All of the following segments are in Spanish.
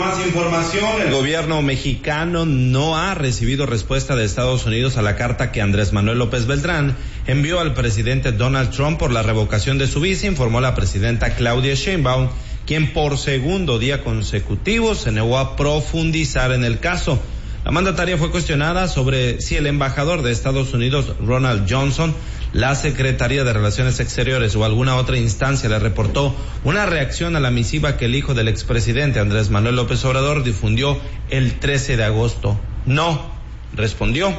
más información, el gobierno mexicano no ha recibido respuesta de Estados Unidos a la carta que Andrés Manuel López Beltrán envió al presidente Donald Trump por la revocación de su visa, informó la presidenta Claudia Sheinbaum, quien por segundo día consecutivo se negó a profundizar en el caso. La mandataria fue cuestionada sobre si el embajador de Estados Unidos, Ronald Johnson, la Secretaría de Relaciones Exteriores o alguna otra instancia le reportó una reacción a la misiva que el hijo del expresidente Andrés Manuel López Obrador difundió el 13 de agosto. No, respondió.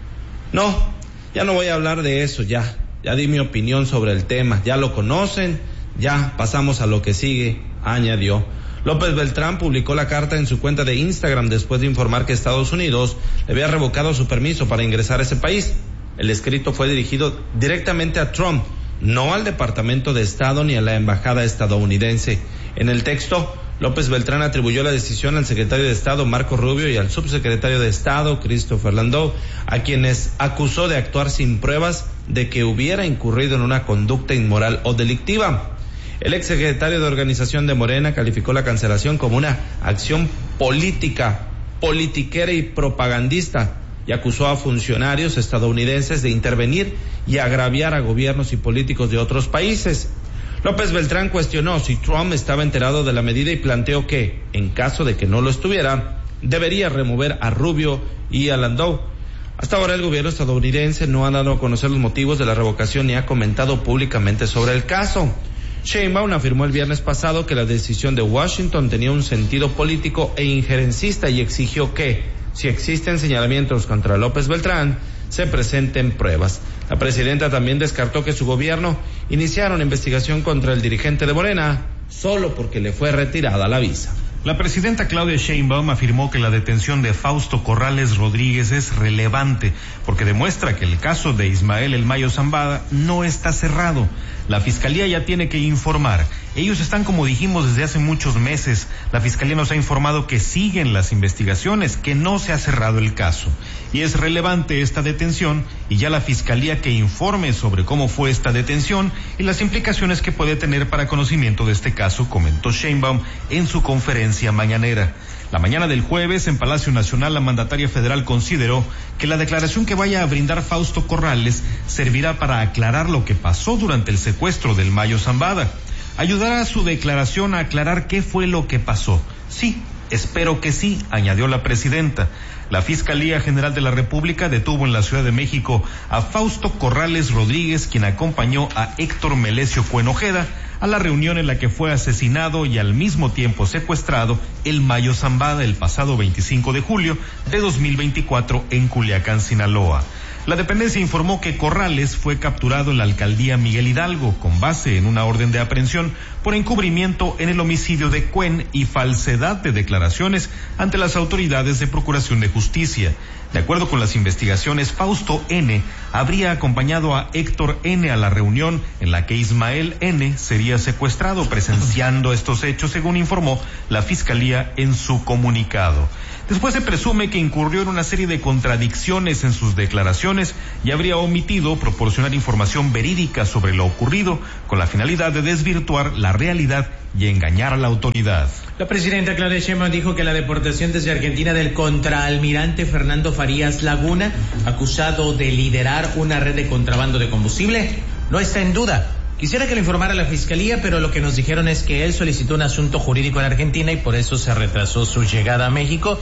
No, ya no voy a hablar de eso, ya di mi opinión sobre el tema, ya lo conocen, ya pasamos a lo que sigue, añadió. López Beltrán publicó la carta en su cuenta de Instagram después de informar que Estados Unidos le había revocado su permiso para ingresar a ese país. El escrito fue dirigido directamente a Trump, no al Departamento de Estado ni a la Embajada estadounidense. En el texto, López Beltrán atribuyó la decisión al secretario de Estado Marco Rubio y al subsecretario de Estado Christopher Landau, a quienes acusó de actuar sin pruebas de que hubiera incurrido en una conducta inmoral o delictiva. El exsecretario de Organización de Morena calificó la cancelación como una acción política, politiquera y propagandista y acusó a funcionarios estadounidenses de intervenir y agraviar a gobiernos y políticos de otros países. López Beltrán cuestionó si Trump estaba enterado de la medida y planteó que, en caso de que no lo estuviera, debería remover a Rubio y a Landau. Hasta ahora el gobierno estadounidense no ha dado a conocer los motivos de la revocación ni ha comentado públicamente sobre el caso. Sheinbaum afirmó el viernes pasado que la decisión de Washington tenía un sentido político e injerencista y exigió que, si existen señalamientos contra López Beltrán, se presenten pruebas. La presidenta también descartó que su gobierno iniciara una investigación contra el dirigente de Morena solo porque le fue retirada la visa. La presidenta Claudia Sheinbaum afirmó que la detención de Fausto Corrales Rodríguez es relevante porque demuestra que el caso de Ismael El Mayo Zambada no está cerrado. La Fiscalía ya tiene que informar. Ellos están, como dijimos, desde hace muchos meses. La Fiscalía nos ha informado que siguen las investigaciones, que no se ha cerrado el caso. Y es relevante esta detención y ya la Fiscalía que informe sobre cómo fue esta detención y las implicaciones que puede tener para conocimiento de este caso, comentó Sheinbaum en su conferencia mañanera. La mañana del jueves, en Palacio Nacional, la mandataria federal consideró que la declaración que vaya a brindar Fausto Corrales servirá para aclarar lo que pasó durante el secuestro del Mayo Zambada. ¿Ayudará a su declaración a aclarar qué fue lo que pasó? Sí, espero que sí, añadió la presidenta. La Fiscalía General de la República detuvo en la Ciudad de México a Fausto Corrales Rodríguez, quien acompañó a Héctor Melesio Cuenojeda a la reunión en la que fue asesinado y al mismo tiempo secuestrado el Mayo Zambada el pasado 25 de julio de 2024 en Culiacán, Sinaloa. La dependencia informó que Corrales fue capturado en la alcaldía Miguel Hidalgo con base en una orden de aprehensión por encubrimiento en el homicidio de Cuen y falsedad de declaraciones ante las autoridades de Procuración de Justicia. De acuerdo con las investigaciones, Fausto N. habría acompañado a Héctor N. a la reunión en la que Ismael N. sería secuestrado, presenciando estos hechos, según informó la Fiscalía en su comunicado. Después se presume que incurrió en una serie de contradicciones en sus declaraciones y habría omitido proporcionar información verídica sobre lo ocurrido con la finalidad de desvirtuar la realidad y engañar a la autoridad. La presidenta Claudia Sheinbaum dijo que la deportación desde Argentina del contraalmirante Fernando Farías Laguna, acusado de liderar una red de contrabando de combustible, no está en duda. Quisiera que le informara la Fiscalía, pero lo que nos dijeron es que él solicitó un asunto jurídico en Argentina y por eso se retrasó su llegada a México,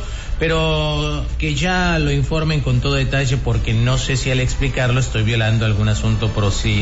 pero que ya lo informen con todo detalle porque no sé si al explicarlo estoy violando algún asunto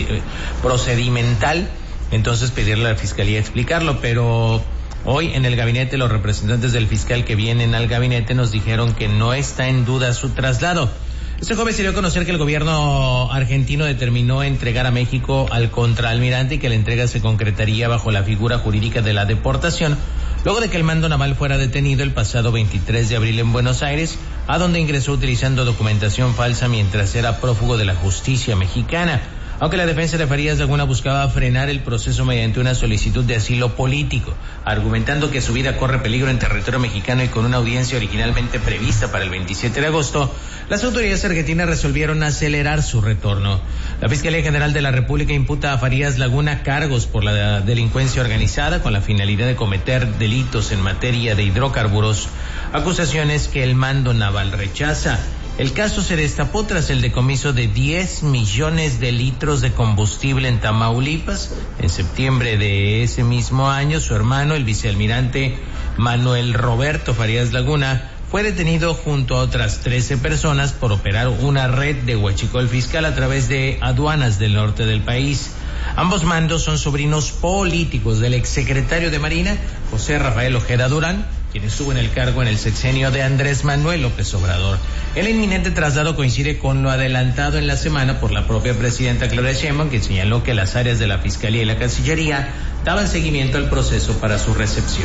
procedimental, entonces pedirle a la Fiscalía explicarlo, pero hoy en el gabinete los representantes del fiscal que vienen al gabinete nos dijeron que no está en duda su traslado. Este jueves se dio a conocer que el gobierno argentino determinó entregar a México al contraalmirante y que la entrega se concretaría bajo la figura jurídica de la deportación, luego de que el mando naval fuera detenido el pasado 23 de abril en Buenos Aires, a donde ingresó utilizando documentación falsa mientras era prófugo de la justicia mexicana. aunque la defensa de Farías Laguna buscaba frenar el proceso mediante una solicitud de asilo político, argumentando que su vida corre peligro en territorio mexicano y con una audiencia originalmente prevista para el 27 de agosto, las autoridades argentinas resolvieron acelerar su retorno. La Fiscalía General de la República imputa a Farías Laguna cargos por la delincuencia organizada con la finalidad de cometer delitos en materia de hidrocarburos, acusaciones que el mando naval rechaza. El caso se destapó tras el decomiso de 10 millones de litros de combustible en Tamaulipas. En septiembre de ese mismo año, su hermano, el vicealmirante Manuel Roberto Farías Laguna, fue detenido junto a otras 13 personas por operar una red de huachicol fiscal a través de aduanas del norte del país. Ambos mandos son sobrinos políticos del exsecretario de Marina, José Rafael Ojeda Durán, quien estuvo en el cargo en el sexenio de Andrés Manuel López Obrador. El inminente traslado coincide con lo adelantado en la semana por la propia presidenta Claudia Sheinbaum, quien señaló que las áreas de la Fiscalía y la Cancillería daban seguimiento al proceso para su recepción.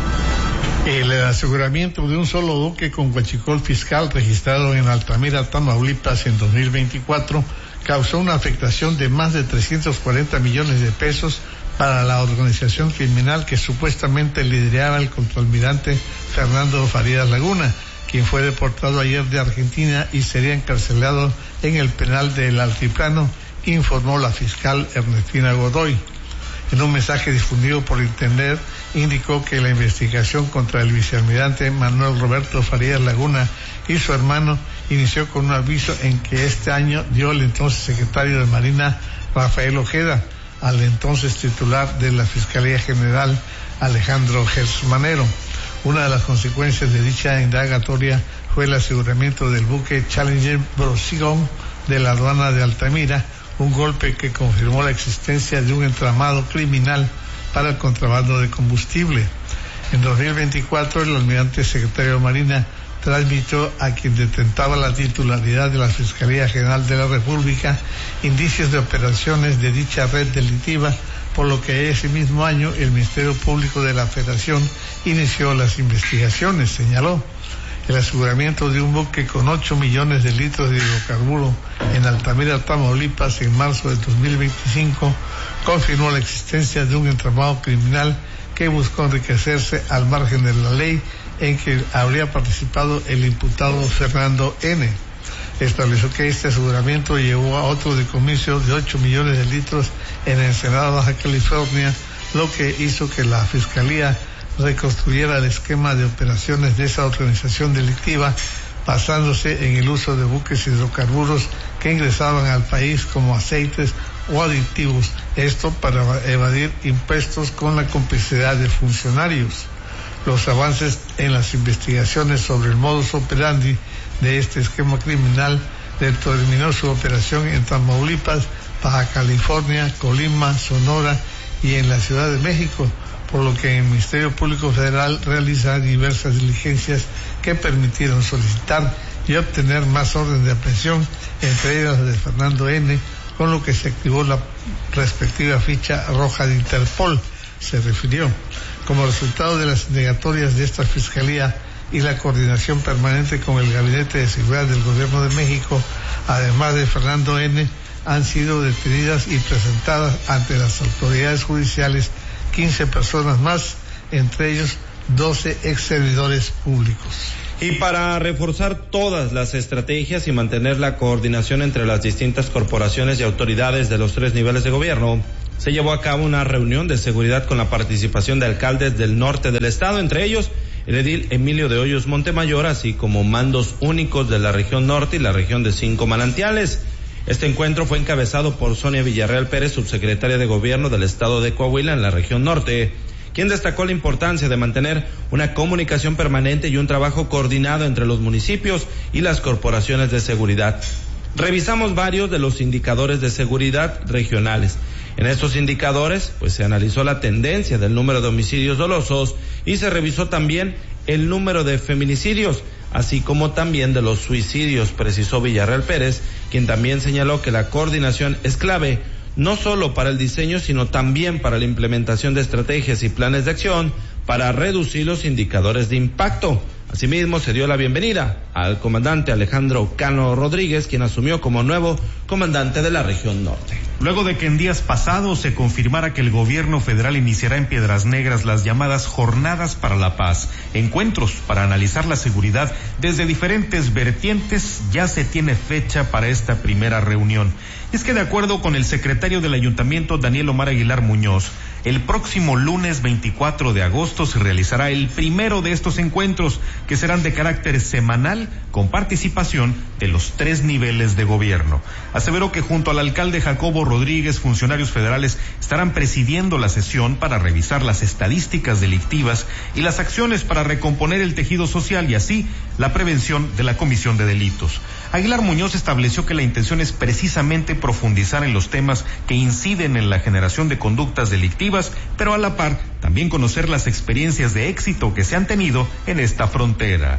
El aseguramiento de un solo buque con huachicol fiscal registrado en Altamira, Tamaulipas en 2024 causó una afectación de más de 340 millones de pesos para la organización criminal que supuestamente lideraba el contraalmirante Fernando Farías Laguna, quien fue deportado ayer de Argentina y sería encarcelado en el penal del Altiplano, informó la fiscal Ernestina Godoy. En un mensaje difundido por Internet, indicó que la investigación contra el vicealmirante Manuel Roberto Farías Laguna y su hermano inició con un aviso en que este año dio el entonces secretario de Marina Rafael Ojeda al entonces titular de la Fiscalía General Alejandro Gersmanero. Una de las consecuencias de dicha indagatoria fue el aseguramiento del buque Challenger Procyon de la aduana de Altamira, un golpe que confirmó la existencia de un entramado criminal para el contrabando de combustible. En 2024, el almirante secretario de Marina transmitió a quien detentaba la titularidad de la Fiscalía General de la República indicios de operaciones de dicha red delictiva, por lo que ese mismo año el Ministerio Público de la Federación inició las investigaciones, señaló. El aseguramiento de un buque con 8 millones de litros de hidrocarburo en Altamira, Tamaulipas, en marzo de 2025, confirmó la existencia de un entramado criminal que buscó enriquecerse al margen de la ley, en que habría participado el imputado Fernando N. Estableció que este aseguramiento llevó a otro decomiso de 8 millones de litros en Ensenada, Baja California, lo que hizo que la Fiscalía reconstruyera el esquema de operaciones de esa organización delictiva, basándose en el uso de buques hidrocarburos que ingresaban al país como aceites o aditivos, esto para evadir impuestos con la complicidad de funcionarios. Los avances en las investigaciones sobre el modus operandi de este esquema criminal determinó su operación en Tamaulipas, Baja California, Colima, Sonora y en la Ciudad de México, por lo que el Ministerio Público Federal realiza diversas diligencias que permitieron solicitar y obtener más órdenes de aprehensión, entre ellas de Fernando N., con lo que se activó la respectiva ficha roja de Interpol, se refirió. Como resultado de las indagatorias de esta Fiscalía y la coordinación permanente con el Gabinete de Seguridad del Gobierno de México, además de Fernando N., han sido detenidas y presentadas ante las autoridades judiciales 15 personas más, entre ellos 12 ex servidores públicos. Y para reforzar todas las estrategias y mantener la coordinación entre las distintas corporaciones y autoridades de los 3 niveles de gobierno, se llevó a cabo una reunión de seguridad con la participación de alcaldes del norte del estado, entre ellos el edil Emilio de Hoyos Montemayor, así como mandos únicos de la región norte y la región de 5 Manantiales. Este encuentro fue encabezado por Sonia Villarreal Pérez, subsecretaria de Gobierno del estado de Coahuila en la región norte, quien destacó la importancia de mantener una comunicación permanente y un trabajo coordinado entre los municipios y las corporaciones de seguridad. Revisamos varios de los indicadores de seguridad regionales. En estos indicadores, se analizó la tendencia del número de homicidios dolosos y se revisó también el número de feminicidios, así como también de los suicidios, precisó Villarreal Pérez, quien también señaló que la coordinación es clave, no solo para el diseño, sino también para la implementación de estrategias y planes de acción para reducir los indicadores de impacto. Asimismo, se dio la bienvenida al comandante Alejandro Cano Rodríguez, quien asumió como nuevo comandante de la región norte. luego de que en días pasados se confirmara que el gobierno federal iniciará en Piedras Negras las llamadas Jornadas para la Paz, encuentros para analizar la seguridad desde diferentes vertientes. Ya se tiene fecha para esta primera reunión. Es que de acuerdo con el secretario del Ayuntamiento, Daniel Omar Aguilar Muñoz, el próximo lunes 24 de agosto se realizará el primero de estos encuentros, que serán de carácter semanal con participación de los 3 niveles de gobierno. Aseveró que junto al alcalde Jacobo Rodríguez, funcionarios federales estarán presidiendo la sesión para revisar las estadísticas delictivas y las acciones para recomponer el tejido social y así la prevención de la comisión de delitos. Aguilar Muñoz estableció que la intención es precisamente profundizar en los temas que inciden en la generación de conductas delictivas, pero a la par también conocer las experiencias de éxito que se han tenido en esta frontera.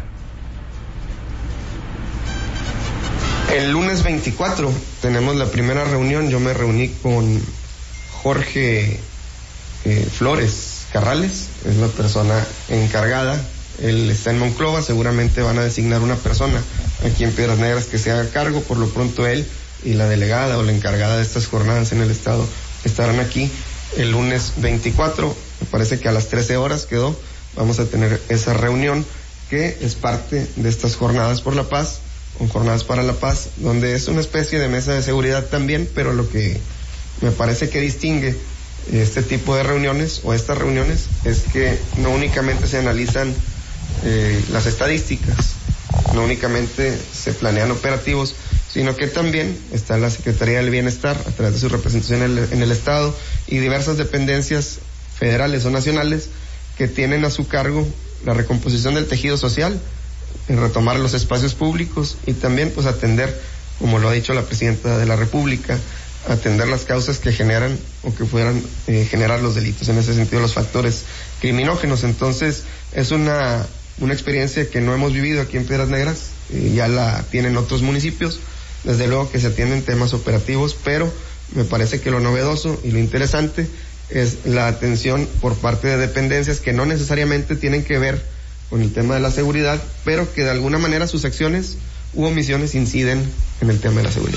El lunes 24 tenemos la primera reunión. Yo me reuní con Jorge Flores Carrales, es la persona encargada. Él está en Monclova, seguramente van a designar una persona aquí en Piedras Negras que se haga cargo. Por lo pronto él y la delegada o la encargada de estas jornadas en el estado estarán aquí el lunes 24, me parece que a las 13 horas quedó. Vamos a tener esa reunión que es parte de estas Jornadas por la Paz, o Jornadas para la Paz, donde es una especie de mesa de seguridad también, pero lo que me parece que distingue este tipo de reuniones o estas reuniones es que no únicamente se analizan las estadísticas, no únicamente se planean operativos, sino que también está la Secretaría del Bienestar a través de su representación en el Estado y diversas dependencias federales o nacionales que tienen a su cargo la recomposición del tejido social, en retomar los espacios públicos y también pues atender, como lo ha dicho la Presidenta de la República, atender las causas que generan o que puedan generar los delitos, en ese sentido los factores criminógenos. Entonces es una experiencia que no hemos vivido aquí en Piedras Negras, ya la tienen otros municipios, desde luego que se atienden temas operativos, pero me parece que lo novedoso y lo interesante es la atención por parte de dependencias que no necesariamente tienen que ver con el tema de la seguridad, pero que de alguna manera sus acciones u omisiones inciden en el tema de la seguridad.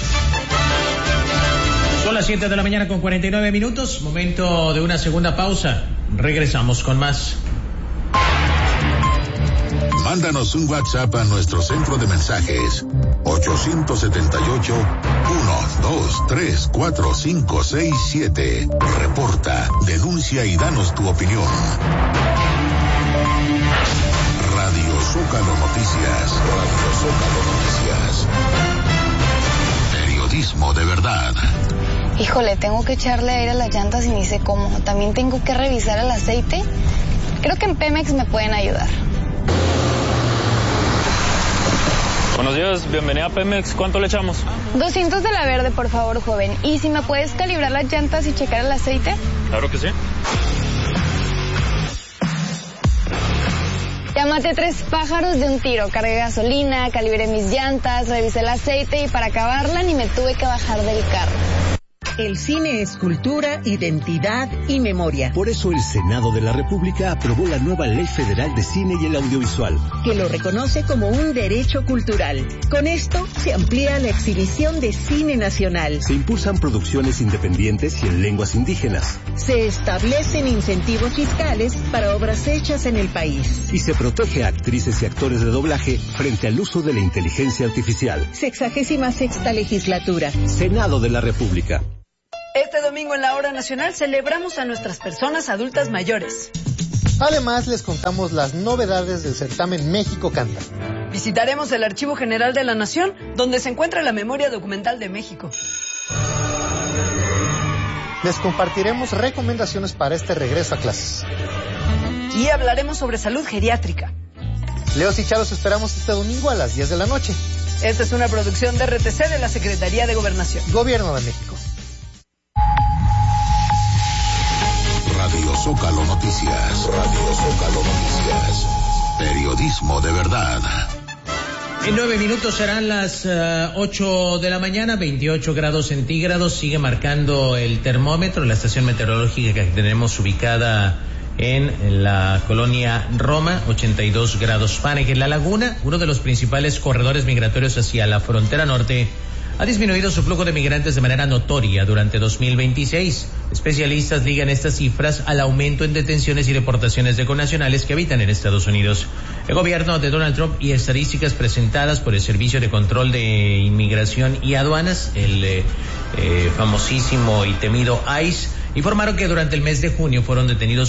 Son las 7 de la mañana con 49 minutos, momento de una segunda pausa. Regresamos con más. Mándanos un WhatsApp a nuestro centro de mensajes 878-123-4567. Reporta, denuncia y danos tu opinión. Radio Zócalo Noticias. Radio Zócalo Noticias. Periodismo de verdad. Híjole, tengo que echarle aire a las llantas y ni sé cómo. También tengo que revisar el aceite. Creo que en Pemex me pueden ayudar. Buenos días, bienvenida a Pemex. ¿Cuánto le echamos? 200 de la verde, por favor, joven. ¿Y si me puedes calibrar las llantas y checar el aceite? Claro que sí. Ya maté 3 pájaros de un tiro. Cargué gasolina, calibré mis llantas, revisé el aceite y para acabarla ni me tuve que bajar del carro. El cine es cultura, identidad y memoria. Por eso el Senado de la República aprobó la nueva Ley Federal de Cine y el Audiovisual, que lo reconoce como un derecho cultural. Con esto se amplía la exhibición de cine nacional. Se impulsan producciones independientes y en lenguas indígenas. Se establecen incentivos fiscales para obras hechas en el país. Y se protege a actrices y actores de doblaje frente al uso de la inteligencia artificial. 66ª legislatura. Senado de la República. Este domingo en la Hora Nacional celebramos a nuestras personas adultas mayores. Además, les contamos las novedades del certamen México Canta. Visitaremos el Archivo General de la Nación, donde se encuentra la memoria documental de México. Les compartiremos recomendaciones para este regreso a clases. Y hablaremos sobre salud geriátrica. Leos y Charos esperamos este domingo a las 10 de la noche. Esta es una producción de RTC de la Secretaría de Gobernación. Gobierno de México. Radio Zócalo Noticias. Radio Zócalo Noticias. Periodismo de verdad. En 9 minutos serán las 8 de la mañana, 28 grados centígrados. Sigue marcando el termómetro, la estación meteorológica que tenemos ubicada en la colonia Roma, 82 grados Fahrenheit. La Laguna, uno de los principales corredores migratorios hacia la frontera norte, ha disminuido su flujo de migrantes de manera notoria durante 2026. Especialistas ligan estas cifras al aumento en detenciones y deportaciones de connacionales que habitan en Estados Unidos. El gobierno de Donald Trump y estadísticas presentadas por el Servicio de Control de Inmigración y Aduanas, el famosísimo y temido ICE, informaron que durante el mes de junio fueron detenidos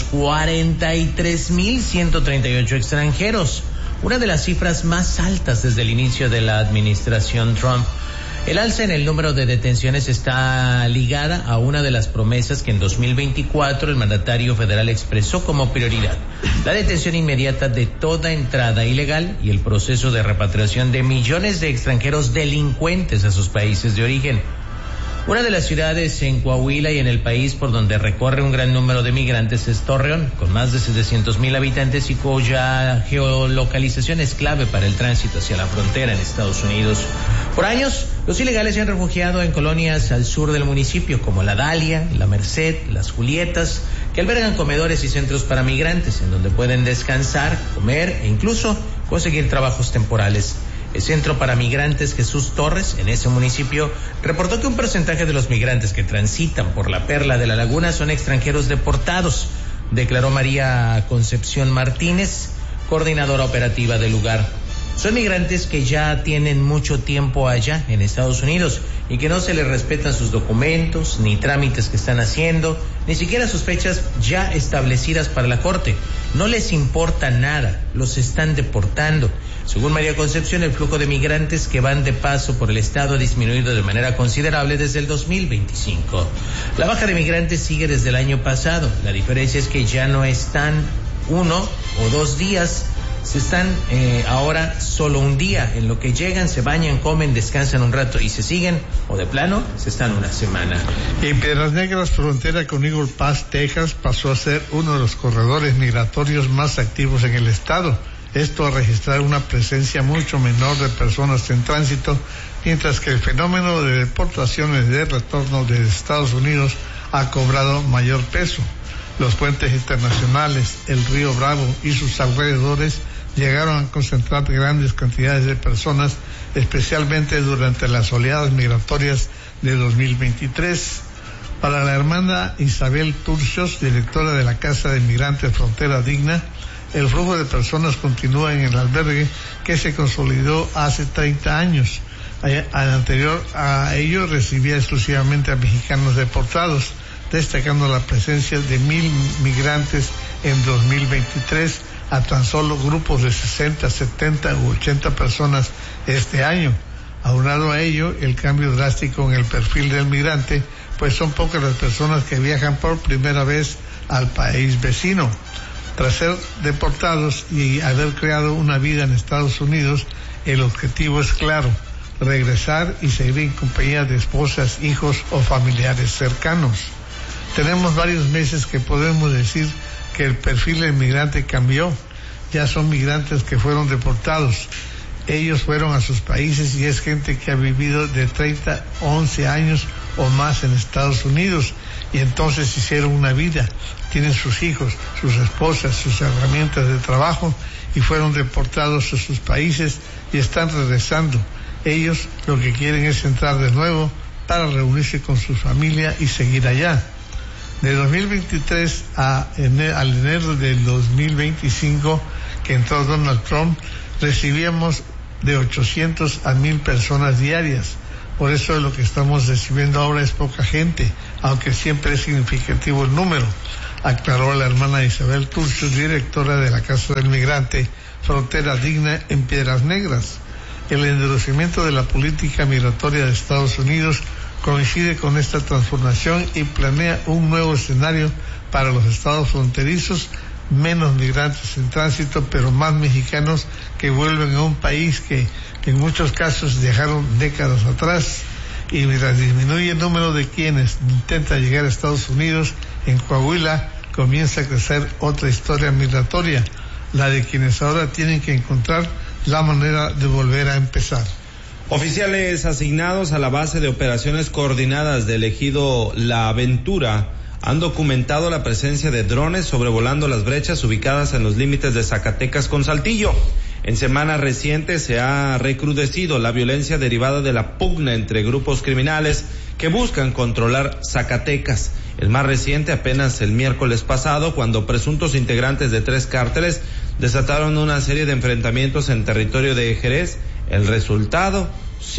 43.138 extranjeros, una de las cifras más altas desde el inicio de la administración Trump. El alza en el número de detenciones está ligada a una de las promesas que en 2024 el mandatario federal expresó como prioridad: la detención inmediata de toda entrada ilegal y el proceso de repatriación de millones de extranjeros delincuentes a sus países de origen. Una de las ciudades en Coahuila y en el país por donde recorre un gran número de migrantes es Torreón, con más de 700,000 habitantes y cuya geolocalización es clave para el tránsito hacia la frontera en Estados Unidos. Por años, los ilegales se han refugiado en colonias al sur del municipio, como La Dalia, La Merced, Las Julietas, que albergan comedores y centros para migrantes, en donde pueden descansar, comer e incluso conseguir trabajos temporales. El Centro para Migrantes Jesús Torres, en ese municipio, reportó que un porcentaje de los migrantes que transitan por la Perla de la Laguna son extranjeros deportados, declaró María Concepción Martínez, coordinadora operativa del lugar. Son migrantes que ya tienen mucho tiempo allá en Estados Unidos y que no se les respetan sus documentos, ni trámites que están haciendo, ni siquiera sus fechas ya establecidas para la corte. No les importa nada, los están deportando. Según María Concepción, el flujo de migrantes que van de paso por el estado ha disminuido de manera considerable desde el 2025. La baja de migrantes sigue desde el año pasado. La diferencia es que ya no están 1 o 2 días, se están ahora solo un día, en lo que llegan, se bañan, comen, descansan un rato y se siguen, o de plano se están una semana. En Piedras Negras, frontera con Eagle Pass, Texas, pasó a ser uno de los corredores migratorios más activos en el estado. Esto a registrar una presencia mucho menor de personas en tránsito, mientras que el fenómeno de deportaciones de retorno de Estados Unidos ha cobrado mayor peso. Los puentes internacionales, el río Bravo y sus alrededores llegaron a concentrar grandes cantidades de personas, especialmente durante las oleadas migratorias de 2023. Para la hermana Isabel Turcios, directora de la Casa de Migrantes Frontera Digna, el flujo de personas continúa en el albergue que se consolidó hace 30 años. Anterior a ello recibía exclusivamente a mexicanos deportados, destacando la presencia de 1,000 migrantes en 2023 a tan solo grupos de 60, 70 u 80 personas este año. Aunado a ello, el cambio drástico en el perfil del migrante, pues son pocas las personas que viajan por primera vez al país vecino. Tras ser deportados y haber creado una vida en Estados Unidos, el objetivo es claro: regresar y seguir en compañía de esposas, hijos o familiares cercanos. Tenemos varios meses que podemos decir que el perfil del migrante cambió. Ya son migrantes que fueron deportados. Ellos fueron a sus países y es gente que ha vivido de 30, 11 años o más en Estados Unidos y entonces hicieron una vida. Tienen sus hijos, sus esposas, sus herramientas de trabajo y fueron deportados a sus países y están regresando. Ellos lo que quieren es entrar de nuevo para reunirse con su familia y seguir allá. De 2023 al enero del 2025, que entró Donald Trump, recibíamos de 800 a 1,000 personas diarias. Por eso lo que estamos recibiendo ahora es poca gente, aunque siempre es significativo el número, aclaró la hermana Isabel Turcios, directora de la Casa del Migrante Frontera Digna en Piedras Negras. El endurecimiento de la política migratoria de Estados Unidos coincide con esta transformación y planea un nuevo escenario para los estados fronterizos: menos migrantes en tránsito, pero más mexicanos que vuelven a un país que en muchos casos dejaron décadas atrás. Y mientras disminuye el número de quienes intentan llegar a Estados Unidos, en Coahuila comienza a crecer otra historia migratoria, la de quienes ahora tienen que encontrar la manera de volver a empezar. Oficiales asignados a la base de operaciones coordinadas del ejido La Aventura han documentado la presencia de drones sobrevolando las brechas ubicadas en los límites de Zacatecas con Saltillo. En semanas recientes se ha recrudecido la violencia derivada de la pugna entre grupos criminales que buscan controlar Zacatecas. El más reciente apenas el miércoles pasado, cuando presuntos integrantes de 3 cárteles desataron una serie de enfrentamientos en territorio de Jerez. El resultado,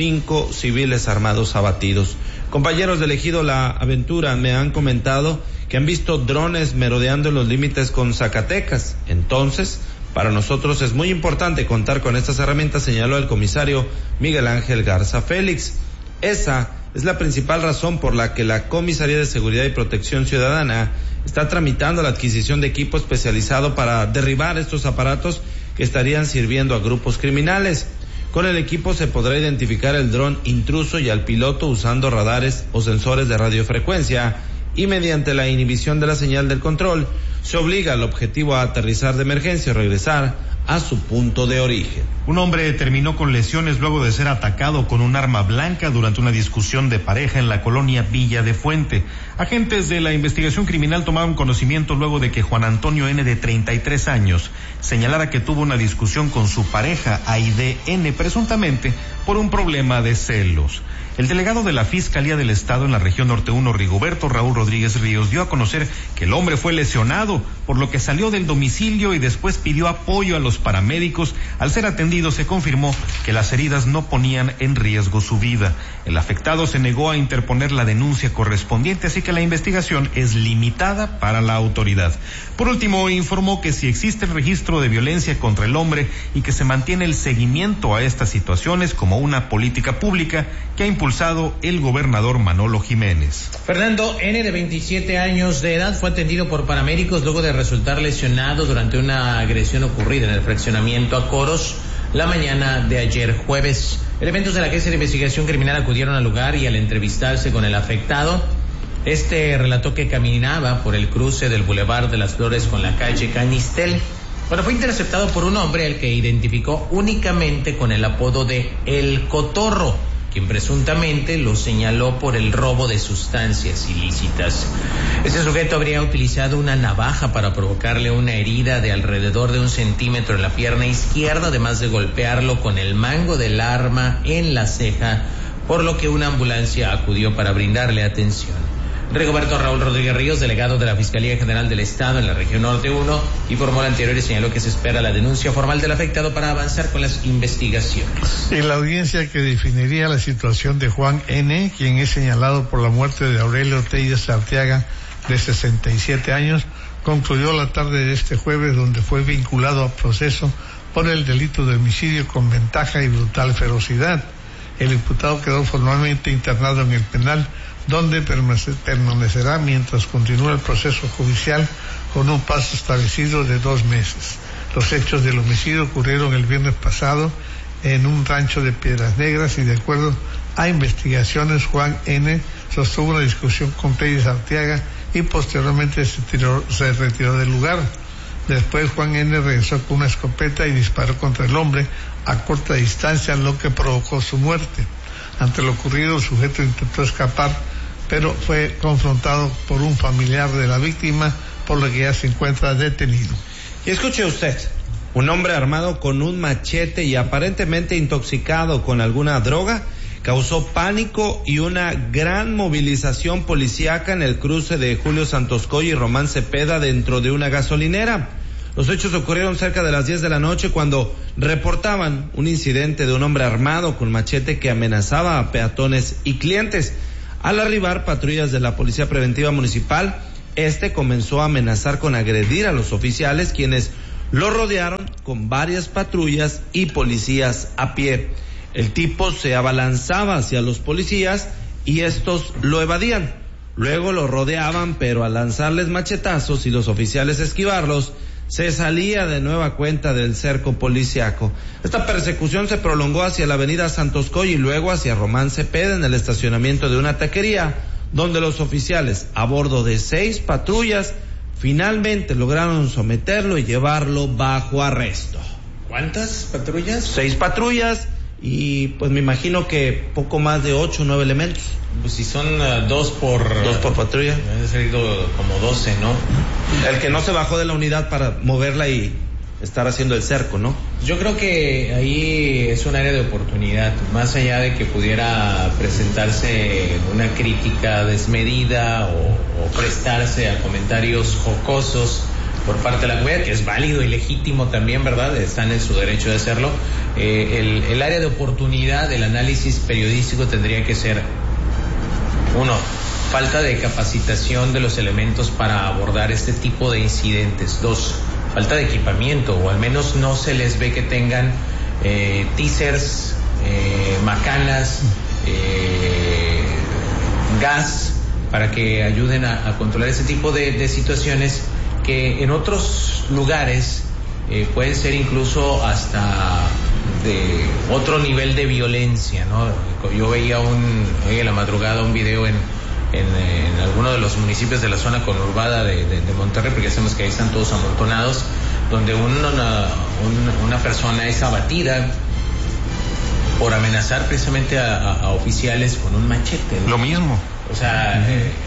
5 civiles armados abatidos. Compañeros del ejido La Aventura me han comentado que han visto drones merodeando en los límites con Zacatecas. Entonces, para nosotros es muy importante contar con estas herramientas, señaló el comisario Miguel Ángel Garza Félix. Esa es la principal razón por la que la Comisaría de Seguridad y Protección Ciudadana está tramitando la adquisición de equipo especializado para derribar estos aparatos que estarían sirviendo a grupos criminales. Con el equipo se podrá identificar el dron intruso y al piloto usando radares o sensores de radiofrecuencia, y mediante la inhibición de la señal del control se obliga al objetivo a aterrizar de emergencia o regresar a su punto de origen. Un hombre terminó con lesiones luego de ser atacado con un arma blanca durante una discusión de pareja en la colonia Villa de Fuente. Agentes de la investigación criminal tomaron conocimiento luego de que Juan Antonio N., de 33 años, señalara que tuvo una discusión con su pareja Aide N., presuntamente por un problema de celos. El delegado de la Fiscalía del Estado en la región Norte 1, Rigoberto Raúl Rodríguez Ríos, dio a conocer que el hombre fue lesionado, por lo que salió del domicilio y después pidió apoyo a los paramédicos. Al ser atendido se confirmó que las heridas no ponían en riesgo su vida. El afectado se negó a interponer la denuncia correspondiente, así que la investigación es limitada para la autoridad. Por último, informó que si existe el registro de violencia contra el hombre y que se mantiene el seguimiento a estas situaciones como una política pública que ha impulsado el gobernador Manolo Jiménez. Fernando N., de 27 años de edad, fue atendido por paramédicos luego de resultar lesionado durante una agresión ocurrida en el fraccionamiento Acoros la mañana de ayer jueves. Elementos de la Agencia de Investigación Criminal acudieron al lugar y al entrevistarse con el afectado, este relató que caminaba por el cruce del Boulevard de las Flores con la calle Canistel cuando fue interceptado por un hombre al que identificó únicamente con el apodo de El Cotorro, quien presuntamente lo señaló por el robo de sustancias ilícitas. Este sujeto habría utilizado una navaja para provocarle una herida de alrededor de 1 centímetro en la pierna izquierda, además de golpearlo con el mango del arma en la ceja, por lo que una ambulancia acudió para brindarle atención. Rigoberto Raúl Rodríguez Ríos, delegado de la Fiscalía General del Estado en la región Norte 1, informó lo anterior y señaló que se espera la denuncia formal del afectado para avanzar con las investigaciones. En la audiencia que definiría la situación de Juan N., quien es señalado por la muerte de Aurelio Telles Arteaga, de 67 años, concluyó la tarde de este jueves, donde fue vinculado a proceso por el delito de homicidio con ventaja y brutal ferocidad. El imputado quedó formalmente internado en el penal, donde permanecerá mientras continúa el proceso judicial con un plazo establecido de 2 meses. Los hechos del homicidio ocurrieron el viernes pasado en un rancho de Piedras Negras y, de acuerdo a investigaciones, Juan N. sostuvo una discusión con Telles Arteaga y posteriormente se retiró del lugar. Después Juan N. regresó con una escopeta y disparó contra el hombre a corta distancia, lo que provocó su muerte. Ante lo ocurrido, el sujeto intentó escapar, pero fue confrontado por un familiar de la víctima, por lo que ya se encuentra detenido. Y escuche usted, un hombre armado con un machete y aparentemente intoxicado con alguna droga causó pánico y una gran movilización policíaca en el cruce de Julio Santos Coy y Román Cepeda dentro de una gasolinera. Los hechos ocurrieron cerca de las 10 de la noche cuando reportaban un incidente de un hombre armado con machete que amenazaba a peatones y clientes. Al arribar patrullas de la Policía Preventiva Municipal, comenzó a amenazar con agredir a los oficiales, quienes lo rodearon con varias patrullas y policías a pie. El tipo se abalanzaba hacia los policías y estos lo evadían. Luego lo rodeaban, pero al lanzarles machetazos y los oficiales esquivarlos, se salía de nueva cuenta del cerco policiaco. Esta persecución se prolongó hacia la avenida Santos Coy y luego hacia Román Cepeda en el estacionamiento de una taquería, donde los oficiales, a bordo de 6 patrullas, finalmente lograron someterlo y llevarlo bajo arresto. ¿Cuántas patrullas? 6 patrullas y pues me imagino que poco más de 8 o 9 elementos. Pues si son 2 por patrulla. Debe ser como 12, ¿no? El que no se bajó de la unidad para moverla y estar haciendo el cerco, ¿no? Yo creo que ahí es un área de oportunidad, más allá de que pudiera presentarse una crítica desmedida o prestarse a comentarios jocosos por parte de la comunidad, que es válido y legítimo también, ¿verdad? Están en su derecho de hacerlo. El área de oportunidad del análisis periodístico tendría que ser, uno, falta de capacitación de los elementos para abordar este tipo de incidentes. Dos, falta de equipamiento, o al menos no se les ve que tengan teasers, macanas, gas, para que ayuden a controlar ese tipo de situaciones que en otros lugares pueden ser incluso hasta de otro nivel de violencia, ¿no? Yo veía hoy en la madrugada un video en alguno de los municipios de la zona conurbada de Monterrey, porque sabemos que ahí están todos amontonados, donde una persona es abatida por amenazar precisamente a oficiales con un machete, ¿no? Lo mismo. O sea,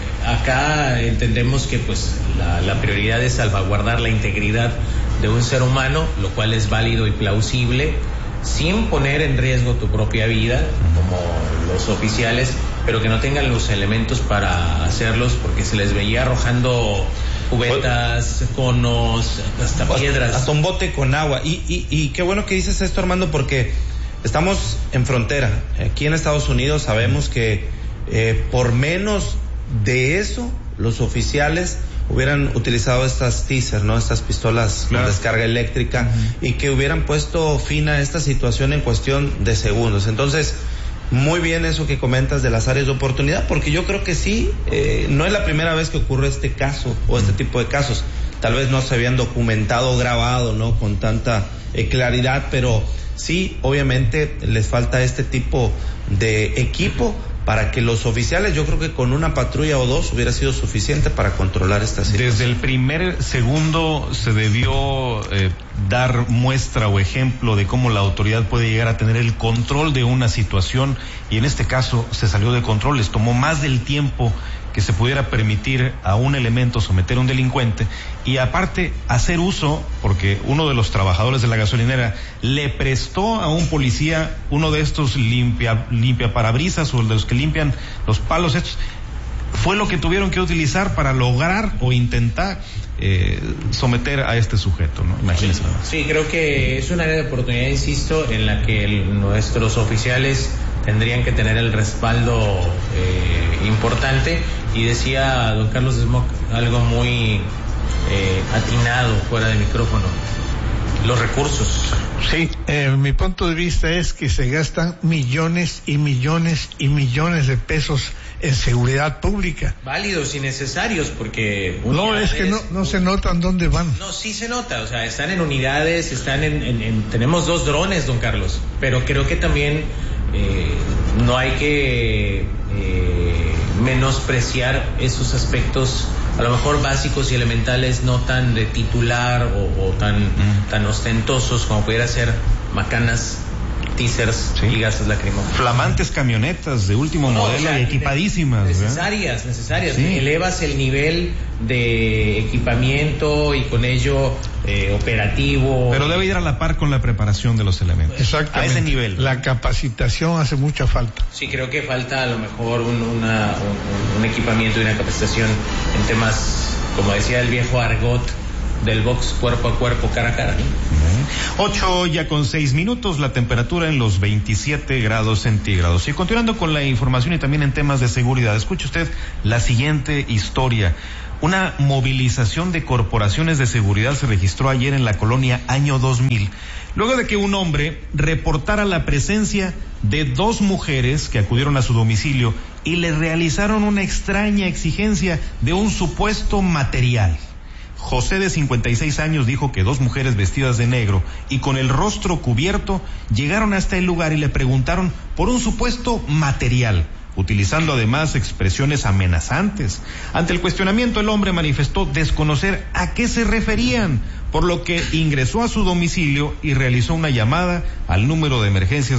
acá entendemos que pues la prioridad es salvaguardar la integridad de un ser humano, lo cual es válido y plausible, sin poner en riesgo tu propia vida, como los oficiales, pero que no tengan los elementos para hacerlos, porque se les veía arrojando cubetas, conos, hasta piedras. Hasta un bote con agua. Y qué bueno que dices esto, Armando, porque estamos en frontera. Aquí en Estados Unidos sabemos que por menos de eso, los oficiales hubieran utilizado estas teaser, ¿no? Estas pistolas con descarga eléctrica, y que hubieran puesto fin a esta situación en cuestión de segundos. Entonces, muy bien eso que comentas de las áreas de oportunidad, porque yo creo que sí, no es la primera vez que ocurre este caso o este tipo de casos. Tal vez no se habían documentado o grabado, ¿no? Con tanta claridad, pero sí, obviamente les falta este tipo de equipo para que los oficiales, yo creo que con una patrulla o dos hubiera sido suficiente para controlar esta situación. Desde el primer segundo se debió dar muestra o ejemplo de cómo la autoridad puede llegar a tener el control de una situación, y en este caso se salió de control. Les tomó más del tiempo que se pudiera permitir a un elemento someter a un delincuente, y aparte hacer uso, porque uno de los trabajadores de la gasolinera le prestó a un policía uno de estos limpia parabrisas, o de los que limpian los palos estos. Fue lo que tuvieron que utilizar para lograr o intentar someter a este sujeto, ¿no? Imagínense. Sí, creo que es una área de oportunidad, insisto, en la que nuestros oficiales tendrían que tener el respaldo importante. Y decía don Carlos Smock algo muy atinado fuera de micrófono: los recursos. Sí, mi punto de vista es que se gastan millones y millones y millones de pesos en seguridad pública. Válidos y necesarios, porque no, es que no se notan dónde van. No, sí se nota, o sea, están en unidades, están tenemos 2 drones, don Carlos, pero creo que también no hay que menospreciar esos aspectos, a lo mejor básicos y elementales, no tan de titular o tan ostentosos como pudiera ser macanas, teasers, sí, y gases lacrimógenos. Flamantes camionetas de último modelo y equipadísimas. Necesarias. Sí. Elevas el nivel de equipamiento y con ello operativo. Pero debe ir a la par con la preparación de los elementos. Exactamente. A ese nivel. La capacitación hace mucha falta. Sí, creo que falta a lo mejor un equipamiento y una capacitación en temas, como decía el viejo argot, del box cuerpo a cuerpo, cara a cara. 8:06, la temperatura en los 27 grados centígrados. Y continuando con la información y también en temas de seguridad, escuche usted la siguiente historia. Una movilización de corporaciones de seguridad se registró ayer en la colonia Año 2000, luego de que un hombre reportara la presencia de 2 mujeres que acudieron a su domicilio y le realizaron una extraña exigencia de un supuesto material. José, de 56 años, dijo que 2 mujeres vestidas de negro y con el rostro cubierto llegaron hasta el lugar y le preguntaron por un supuesto material, utilizando además expresiones amenazantes. Ante el cuestionamiento, el hombre manifestó desconocer a qué se referían, por lo que ingresó a su domicilio y realizó una llamada al número de emergencias